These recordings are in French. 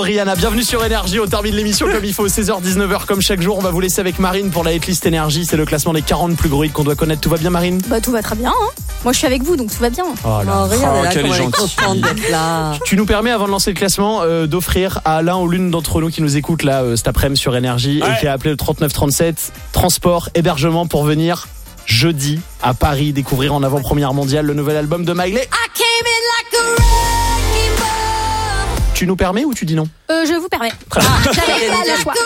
Rihanna, bienvenue sur Énergie. On termine l'émission comme il faut, 16h-19h comme chaque jour. On va vous laisser avec Marine pour la hitlist Énergie. C'est le classement des 40 plus gros hits qu'on doit connaître. Tout va bien, Marine? Bah tout va très bien, hein. Moi je suis avec vous donc tout va bien. Oh là, regarde, quelle est gentille d'être là. Tu nous permets, avant de lancer le classement, d'offrir à l'un ou l'une d'entre nous qui nous écoute là cet après-midi sur Énergie et qui a appelé le 3937 transport, hébergement pour venir jeudi à Paris découvrir en avant-première mondiale le nouvel album de Miley. Tu nous permets ou tu dis non? Je vous permets. J'avais pas le choix.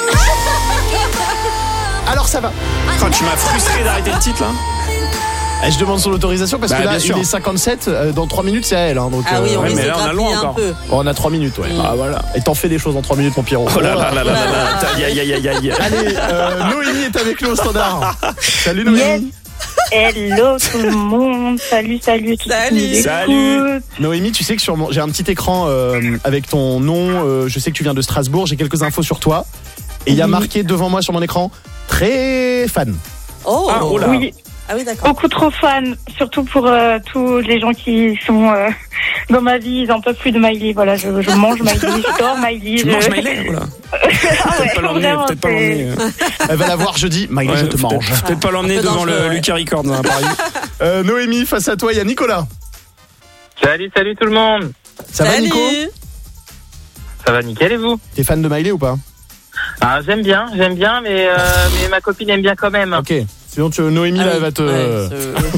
Alors ça va. Quand tu m'as frustré d'arrêter le titre là. Je demande son autorisation parce que là il est 57, dans 3 minutes c'est à elle, hein, donc, ah oui, on mais là on a loin encore. On a 3 minutes, ouais. Ah voilà. Et t'en fais des choses en 3 minutes, mon Pierrot. Oh là là là là là. Aïe. Allez, Noémie est avec nous au standard. Salut Noémie. Yes. Hello tout le monde, salut. Salut. Noémie, tu sais que j'ai un petit écran avec ton nom, je sais que tu viens de Strasbourg, j'ai quelques infos sur toi. Et il y a marqué devant moi sur mon écran, très fan. Oh, là. Oui. Ah oui, d'accord. Beaucoup trop fan, surtout pour tous les gens qui sont dans ma vie, ils n'en peuvent plus de Miley. Voilà, je mange Miley, je dors Miley. Tu manges Miley, voilà. Peut-être pas l'emmener. Elle va la voir jeudi. Miley, je te mange. Peut-être pas l'emmener devant le Lucas Records à Paris. Noémie, face à toi, il y a Nicolas. Salut tout le monde. Ça va, Nico? Ça va nickel, et vous? T'es fan de Miley ou pas? Ah, j'aime bien, mais ma copine aime bien quand même. Ok. Sinon, Noémie, là, elle va te...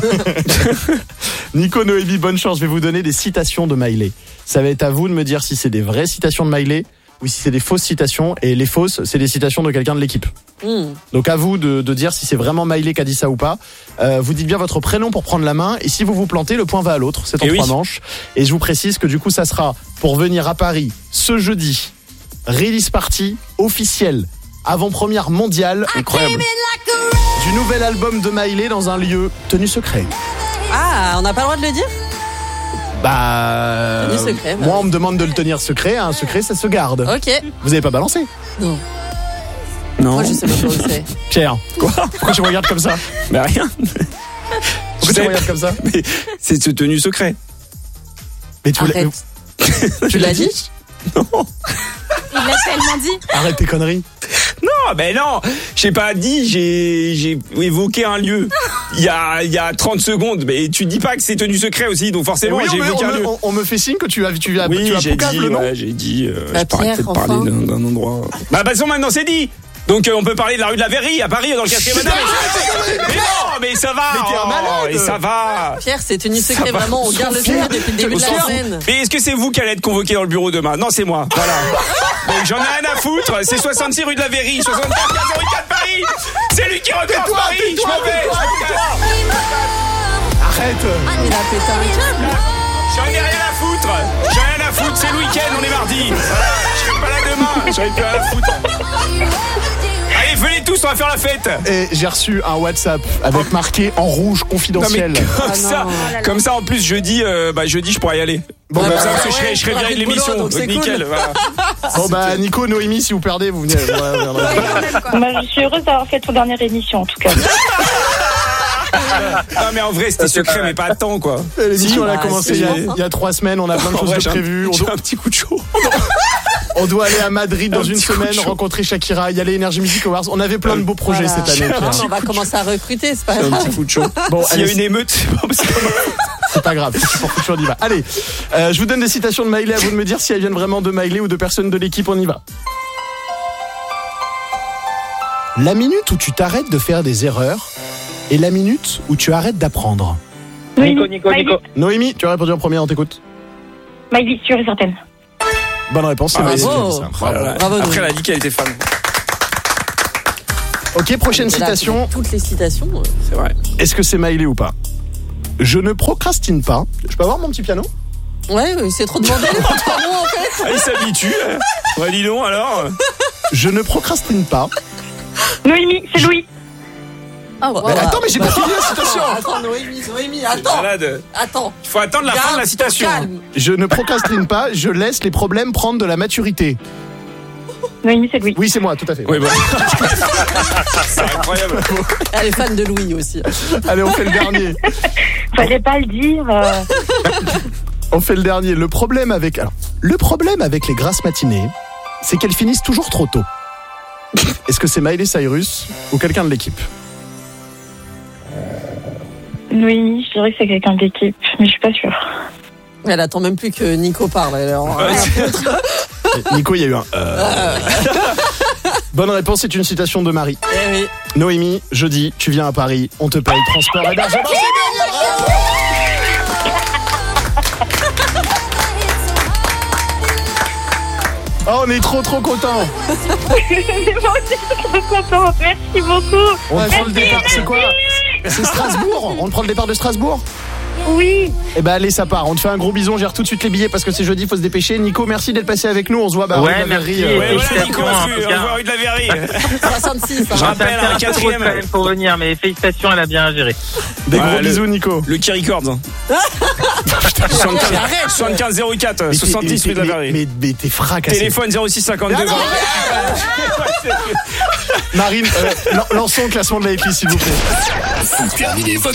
Nico, Noémie, bonne chance. Je vais vous donner des citations de Miley. Ça va être à vous de me dire si c'est des vraies citations de Miley ou si c'est des fausses citations. Et les fausses, c'est des citations de quelqu'un de l'équipe. Donc à vous de dire si c'est vraiment Miley qui a dit ça ou pas. Vous dites bien votre prénom pour prendre la main. Et si vous vous plantez, le point va à l'autre. C'est en 3 manches. Et je vous précise que du coup, ça sera pour venir à Paris ce jeudi. Release party officielle. Avant-première mondiale. Incroyable. Du nouvel album de Miley dans un lieu tenu secret. Ah, on n'a pas le droit de le dire? Tenu secret. Moi, on me demande de le tenir secret. Un secret, ça se garde. Ok. Vous avez pas balancé? Non. Moi, je sais pas où c'est. Pierre, quoi? Pourquoi tu me regardes comme ça? Bah rien. Pourquoi tu me regardes comme ça? Mais c'est tenu secret. Mais tu l'as dit? Non. Il l'a tellement dit. Arrête tes conneries. Non, ben non, j'ai pas dit, j'ai évoqué un lieu il y a 30 secondes, mais tu dis pas que c'est tenu secret aussi, donc forcément j'ai évoqué un lieu. On me fait signe que tu as oui, j'ai dit, le nom. J'ai dit, je parlais peut-être enfin. parler d'un endroit. Bah maintenant c'est dit. Donc on peut parler de la rue de la Verrerie à Paris dans le 4e arrondissement. Mais non, mais ça va. Mais t'es un malade. Et ça va. Pierre, c'est tenu secret vraiment, on garde le secret depuis le début de la semaine. Mais est-ce que c'est vous qui allez être convoqué dans le bureau demain? Non, c'est moi. Voilà. Donc j'en ai rien à foutre. C'est 66 rue de la Verrerie, 64 04 Paris. C'est lui qui regarde Paris. Je m'en vais. Arrête. Il a pété un câble. J'en ai rien à foutre. C'est le week-end, on est mardi. Voilà. Je serai pas là demain. J'en ai plus rien à foutre. Allez, venez tous, on va faire la fête. Et j'ai reçu un WhatsApp avec marqué en rouge confidentiel. Non, mais comme ça, en plus jeudi, je pourrais y aller. Bon, comme ça, parce que je serai viré de l'émission. Donc nickel. Cool. Voilà. Bon Nico, Noémie, si vous perdez, vous venez. Je suis heureuse d'avoir fait ton dernière émission en tout cas. Non mais en vrai c'était secret mais pas à temps quoi. L'émission elle a commencé il y a 3 semaines, on a plein de choses de prévues. J'ai un petit coup de chaud. On doit aller à Madrid dans une semaine, rencontrer Shakira, y aller Energy Music Awards. On avait plein de beaux projets cette année. On va commencer à recruter, c'est pas grave. grave. Un petit coup de chaud. Bon, s'il y a une émeute, c'est pas grave. Pour coup de chaud, on y va. Allez, je vous donne des citations de Miley, à vous de me dire si elles viennent vraiment de Miley ou de personnes de l'équipe, on y va. La minute où tu t'arrêtes de faire des erreurs et la minute où tu arrêtes d'apprendre. Nico. Noémie, tu as répondu en premier, on t'écoute. Miley, sûre et certaine. Bonne réponse, c'est Miley. Bravo. Après, elle a dit qu'elle était fan. Ok, prochaine citation. Toutes les citations. C'est vrai. Est-ce que c'est Miley ou pas? Je ne procrastine pas. Je peux avoir mon petit piano? Ouais, c'est trop demandé les pianos en fait. Ah, il s'habitue. Ouais, dis donc alors. Je ne procrastine pas. Noémie, c'est Louis. Ah, mais attends, mais j'ai pas fini la citation. Attends, Noémie, attends. Malade. Attends. Il faut attendre la fin de la citation. Je ne procrastine pas, je laisse les problèmes prendre de la maturité. Noémie, c'est Louis. Oui, c'est moi, tout à fait. Oui, bon. C'est incroyable. Elle est fan de Louis aussi. Allez, on fait le dernier. Fallait pas le dire. On fait le dernier. Le problème avec les grasses matinées, c'est qu'elles finissent toujours trop tôt. Est-ce que c'est Miley Cyrus ou quelqu'un de l'équipe? Oui, je dirais que c'est quelqu'un de l'équipe, mais je suis pas sûre. Elle attend même plus que Nico parle. Alors, Nico, il y a eu un... Bonne réponse, c'est une citation de Marie. Eh oui. Noémie, jeudi, tu viens à Paris, on te paye transport et hébergement. C'est gagné. Oh, on est trop contents. Moi aussi, je suis trop contente. Merci beaucoup. On prend le départ, c'est quoi? C'est Strasbourg. On prend le départ de Strasbourg? Oui. Eh ben allez, ça part. On te fait un gros bison. On gère tout de suite les billets parce que c'est jeudi, faut se dépêcher. Nico, merci d'être passé avec nous. On se voit rue de la Verrerie. Ouais, Nico, on voit rue de la Verrerie. 66. Je rappelle un quatrième quand même pour venir, mais félicitations, elle a bien géré. Des gros bisous, Nico. Le Key Records. 75 04 70 rue de la Verrerie. Mais t'es fracassé. Téléphone 06 52. Marine, lançons le classement de la FI, s'il vous plaît. Terminez votre